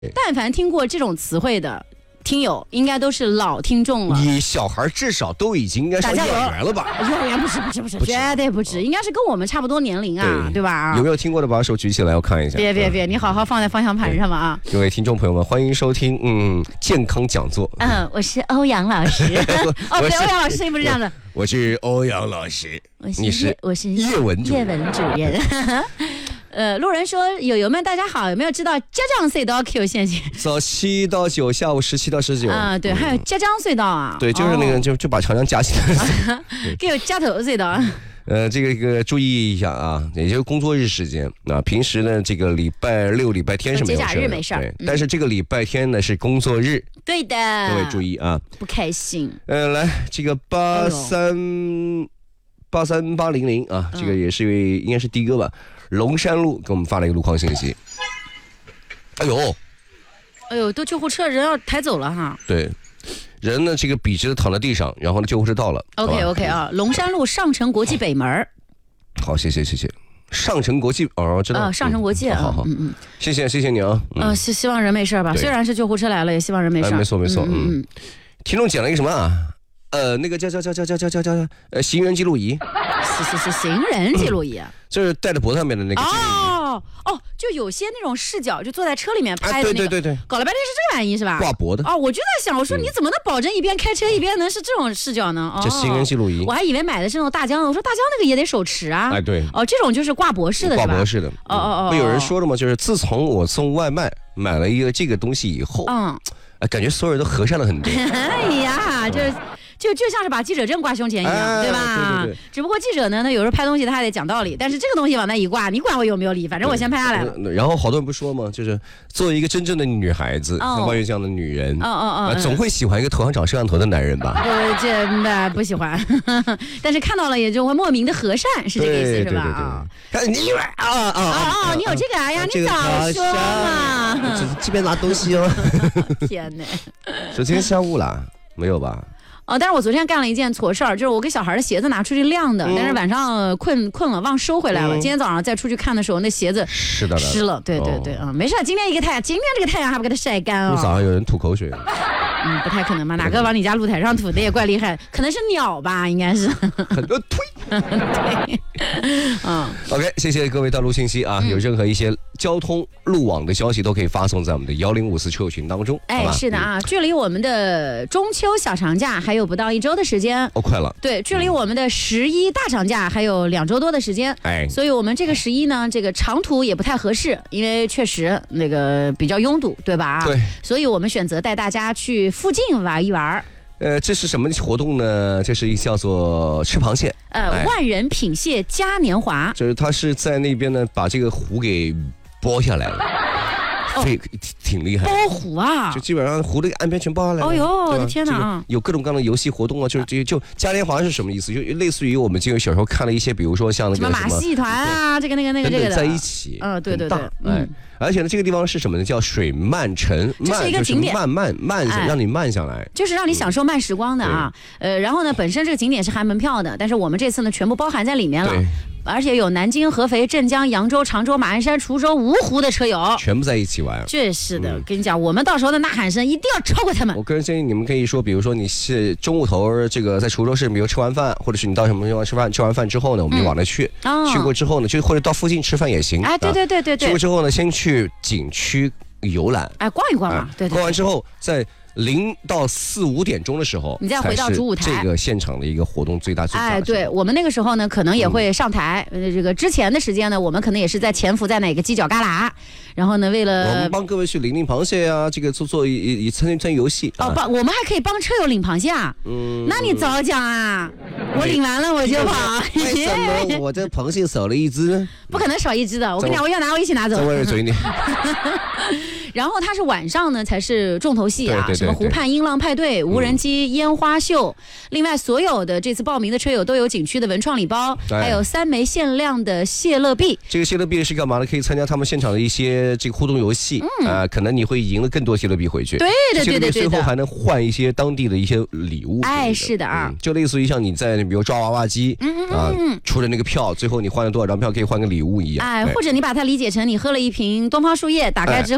但凡听过这种词汇的听友，应该都是老听众了。 你小孩至少都已经应该上幼儿园了吧？ 幼儿园不是，绝对不止，应该是跟我们差不多年龄啊，对吧？ 有没有听过的把手举起来，我看一下。 别，你好好放在方向盘上吧啊！ 各位听众朋友们，欢迎收听健康讲座。 我是欧阳老师。对，欧阳老师声音不是这样的。 我是欧阳老师， 我是叶文主任。路人说友友们大家好，有没有知道嘉江隧道 Q 线性？ 早7到9，下午17到19 啊，对，还有嘉江隧道啊， 对，就是那个就把长江夹起来， 还有嘉头隧道。 这个注意一下啊，也就是工作日时间啊。平时呢，这个礼拜6、礼拜天是没有事的， 节假日没事儿， 但是这个礼拜天呢是工作日。 对的， 各位注意啊， 不开心。 来这个83800啊，这个也是应该是的哥吧，龙山路给我们发了一个路况信息。哎呦， 都救护车人要抬走了哈。 对。人呢，这个笔直的躺在地上，然后呢，救护车到了。 OK 啊，龙山路上城国际北门。 好，谢谢。上城国际知道。 上城国际好，谢谢你啊。 希望人没事吧？虽然是救护车来了，也希望人没事。 没错。听众捡了一个什么啊？那个叫行人记录仪。 是行人记录仪啊。 就是戴在脖子上面的那个。 就有些那种视角，就坐在车里面拍的那个， 对， 搞了半天是这个玩意是吧？ 挂脖的。 我就在想，我说你怎么能保证一边开车一边能是这种视角呢？ 这行人记录仪， 我还以为买的是那种大疆，我说大疆那个也得手持啊。 对。 这种就是挂脖式的， 挂脖式的。不有人说了吗？就是自从我送外卖买了一个这个东西以后，感觉所有人都和善了很多。 哎呀，就像是把记者证挂胸前一样，对吧？ 对。 只不过记者呢，他有时候拍东西他还得讲道理，但是这个东西往那一挂，你管我有没有理，反正我先拍下来了。 然后好多人不说吗？就是作为一个真正的女孩子，像关于这样的女人，总会喜欢一个头上长摄像头的男人吧？ 真的不喜欢，但是看到了也就会莫名的和善，是这个意思是吧？ 你你有这个呀？你早说嘛！ 这边拿东西哦。 天哪！ 今天下午啦？没有吧？ 但是我昨天干了一件错事儿，就是我给小孩的鞋子拿出去晾的，但是晚上困了，忘收回来了。今天早上再出去看的时候，那鞋子湿了。对，没事，今天这个太阳还不给它晒干啊。 早上有人吐口水了。 不太可能吧？哪个往你家露台上吐的也怪厉害，可能是鸟吧，应该是。 很多推。 对。 OK， 谢谢各位道路信息啊，有任何一些交通路网的消息都可以发送在我们的1054车友群当中。 是的啊，距离我们的中秋小长假还有不到1周的时间。 快了。 对，距离我们的11大长假还有2周多的时间。所以我们这个11呢，这个长途也不太合适，因为确实那个比较拥堵，对吧？ 对。 所以我们选择带大家去附近玩一玩。 这是什么活动呢？这是一叫做吃螃蟹。 万人品蟹嘉年华。 就是他是在那边呢，把这个湖给剥下来了。挺厉害， 包湖啊， 就基本上湖的岸边全包下来了。 我的天哪！ 有各种各样的游戏活动啊，就嘉年华是什么意思？就类似于我们这个小时候看了一些，比如说像那个什么马戏团啊，这个的在一起。 对。 而且呢，这个地方是什么呢？叫水漫城， 这是一个景点， 慢，让你慢下来， 就是让你享受慢时光的啊。然后呢，本身这个景点是含门票的，但是我们这次呢，全部包含在里面了。而且有南京、合肥、镇江、扬州、常州、马鞍山、滁州、芜湖的车友全部在一起玩。 这是的，跟你讲，我们到时候的呐喊声一定要超过他们。 我个人建议你们可以说，比如说你是中午头这个在滁州市，比如吃完饭，或者是你到什么地方吃饭，吃完饭之后呢，我们就往那去。去过之后呢，就或者到附近吃饭也行。 对。 去过之后呢，先去景区游览， 逛一逛嘛。对。 逛完之后在0到4、5点钟的时候， 你再回到主舞台， 这个现场的一个活动最大。 对，我们那个时候呢，可能也会上台。这个之前的时间呢，我们可能也是在潜伏在哪个犄角旮旯，然后呢，为了我们帮各位去领螃蟹啊，这个做参游戏。 我们还可以帮车友领螃蟹啊。那你早讲啊！我领完了我就跑。 为什么我这螃蟹少了一只呢？ 不可能少一只的，我跟你讲，我要拿我一起拿走。 再喂嘴你。 然后它是晚上呢才是重头戏啊，什么湖畔音浪派对、无人机烟花秀，另外所有的这次报名的车友都有景区的文创礼包，还有3枚限量的蟹乐币。 这个蟹乐币是干嘛呢？可以参加他们现场的一些这个互动游戏，可能你会赢了更多蟹乐币回去。 对的， 最后还能换一些当地的一些礼物。 是的啊， 就类似于像你在比如抓娃娃机，出的那个票，最后你换了多少张票可以换个礼物一样。 或者你把它理解成你喝了一瓶东方树叶，打开之后，嘿。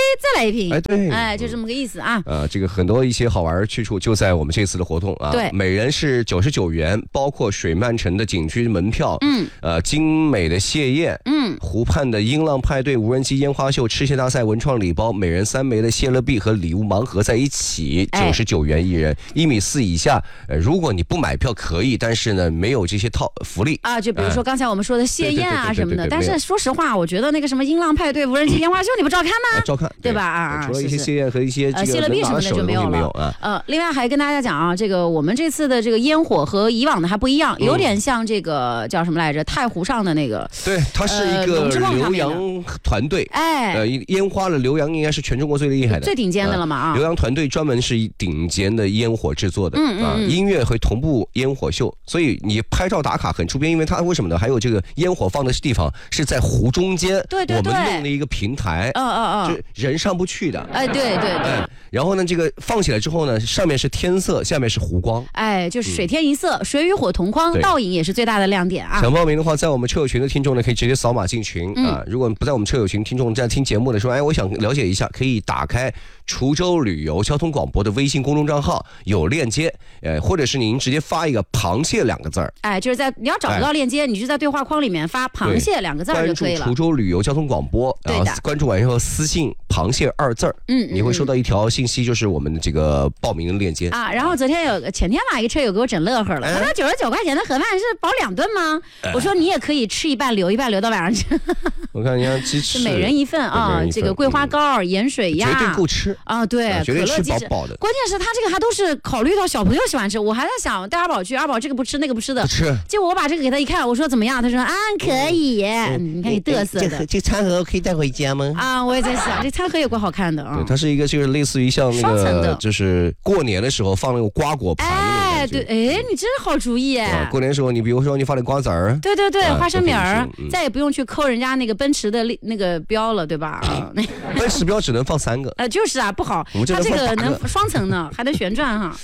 再来一瓶。 哎，对， 就这么个意思啊。 这个很多一些好玩去处就在我们这次的活动啊。 对， 每人是99元，包括水漫城的景区门票，精美的蟹宴，湖畔的音浪派对、无人机烟花秀、吃蟹大赛、文创礼包，每人3枚的蟹乐币和礼物盲盒在一起，99元一人，1.4米以下。如果你不买票可以，但是呢没有这些福利啊，就比如说刚才我们说的蟹宴啊什么的。但是说实话，我觉得那个什么音浪派对、无人机烟花秀，你不照看吗？ 照看， 对吧？ 除了一些蟹宴和一些蟹乐币什么的就没有了啊。另外还跟大家讲啊，这个我们这次的这个烟火和以往的还不一样，有点像这个叫什么来着？太湖上的那个。对， 它是一个浏阳团队。烟花的浏阳应该是全中国最厉害的、 最顶尖的了嘛啊！ 浏阳团队专门是以顶尖的烟火制作的音乐会同步烟火秀，所以你拍照打卡很出片，因为它为什么呢？还有这个烟火放的地方是在湖中间， 对， 我们弄了一个平台，就人上不去的， 对。 然后呢，这个放起来之后呢，上面是天色，下面是湖光， 就是水天一色，水与火同框，倒影也是最大的亮点啊！ 想报名的话，在我们车友群的听众呢，可以直接扫码进群啊。如果不在我们车友群听众在听节目的时候，我想了解一下，可以打开滁州旅游交通广播的微信公众账号，有链接，或者是您直接发一个螃蟹2个字儿， 就是在你要找不到链接，你就在对话框里面发螃蟹2个字就可以了。 关注滁州旅游交通广播，然后关注完以后私信螃蟹2字儿，你会收到一条信息，就是我们的这个报名的链接啊。然后前天吧，一个车友给我整乐呵了，他说99块钱的盒饭是包2顿吗？我说你也可以吃一半留一半，留到晚上吃。 我看你看鸡翅， 每人一份啊，这个桂花糕、盐水鸭， 绝对够吃啊，对， 绝对吃饱饱的。 关键是他这个还都是考虑到小朋友喜欢吃，我还在想带二宝去，二宝这个不吃那个不吃的， 不吃。 结果我把这个给他一看，我说怎么样？他说可以。你看你嘚瑟的。 这餐盒可以带回家吗？ 我也在想，这餐盒也怪好看的啊。 对，它是一个就是类似于像那个就是过年的时候放那个瓜果盘。 对，你真是好主意哎。 过年的时候，你比如说你放点瓜子儿， 对，花生米儿，再也不用去抠人家那个奔驰的那个标了，对吧？ 奔驰标只能放3个。 就是啊，不好，它这个能双层呢，还能旋转哈。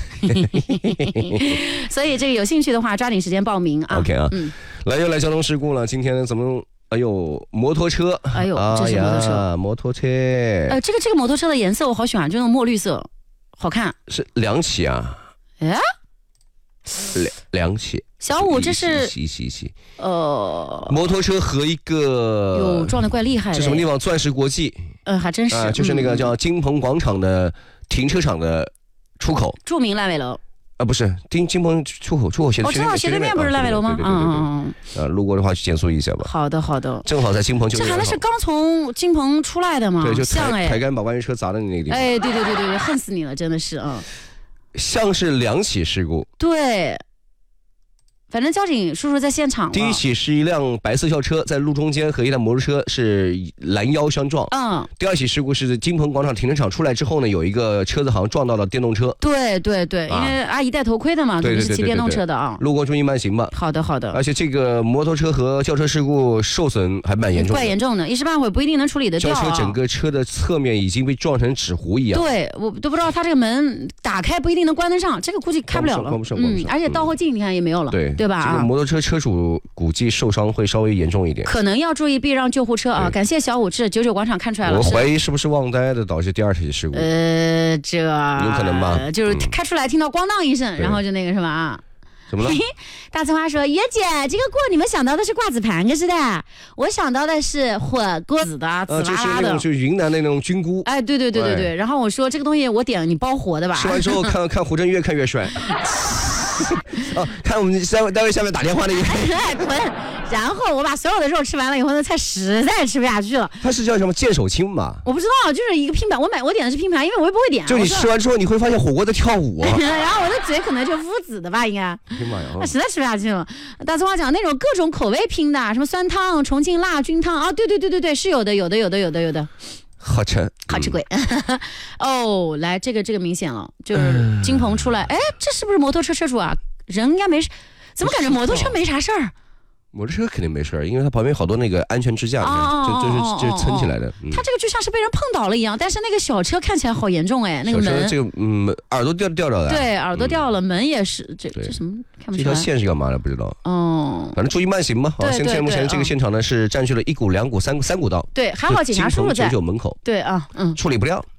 所以这个有兴趣的话，抓紧时间报名啊。 OK 啊，又来交通事故了。今天怎么？摩托车， 这是摩托车， 摩托车。 这个摩托车的颜色我好喜欢，就那种墨绿色，好看。 是2起啊？两起。 小五，这是摩托车和一个撞得怪厉害的。 这什么地方？钻石国际。 还真是， 就是那个叫金鹏广场的停车场的出口， 著名烂尾楼。 不是金鹏出口斜对面不是烂尾楼吗？ 对。路过的话去减速一下吧。 好的。 正好在金鹏就。 这好像是刚从金鹏出来的吗？ 对，就抬杆把万元车砸在那个地方。 对，恨死你了，真的是像是2起事故。 对。反正交警叔叔在现场了。 第一起是一辆白色校车在路中间和一辆摩托车是拦腰相撞。第二起事故是金鹏广场停车场出来之后呢，有一个车子好像撞到了电动车。对，因为阿姨戴头盔的嘛，肯定是骑电动车的啊。路过注意慢行吧。好的。而且这个摩托车和轿车事故受损还蛮严重的，怪严重的，一时半会不一定能处理得掉。轿车整个车的侧面已经被撞成纸糊一样。对，我都不知道他这个门打开不一定能关得上，这个估计开不了了。关不上。而且倒后镜你看也没有了。对吧？这个摩托车车主估计受伤会稍微严重一点，可能要注意避让救护车啊！感谢小武志99广场看出来了，我怀疑是不是忘带的导致第2起事故？这有可能吧？就是开出来听到咣当一声，然后就那个是吧？怎么了？大葱花说：“月姐，这个锅你们想到的是瓜子盘可是的，我想到的是火锅子的，紫拉拉的，就是云南的那种菌菇。对。然后我说这个东西我点你包活的吧。吃完之后看胡峥越看越帅。”看我们单位下面打电话那个，滚！然后我把所有的肉吃完了以后，那菜实在吃不下去了。它是叫什么剑手青吧？我不知道，就是一个拼盘。我点的是拼盘，因为我也不会点。就你吃完之后，你会发现火锅在跳舞。然后我的嘴可能就乌紫的吧，应该。那实在吃不下去了。大葱花讲那种各种口味拼的，什么酸汤、重庆辣菌汤啊，对，是有的。好吃，好吃鬼。来，这个明显了，就是金鹏出来，这是不是摩托车车主啊？人应该没事，怎么感觉摩托车没啥事儿？ 摩托车肯定没事，因为它旁边好多那个安全支架，就是撑起来的。 它这个就像是被人碰倒了一样，但是那个小车看起来好严重哎，那个门这个耳朵掉着的。 对，耳朵掉了，门也是，这什么看不出来？ 这条线是干嘛的？不知道。反正注意慢行吧。好，现在目前这个现场呢是占据了1股、2股、3股道。 对，还好警察叔叔在 999门口。 对啊， 处理不掉。